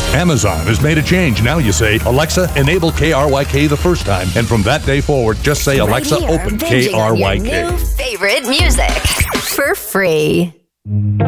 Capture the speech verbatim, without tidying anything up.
Amazon has made a change. Now you say, Alexa, enable K R Y K the first time. And from that day forward, just say, Alexa, right here, open K R Y K. Your new favorite music for free.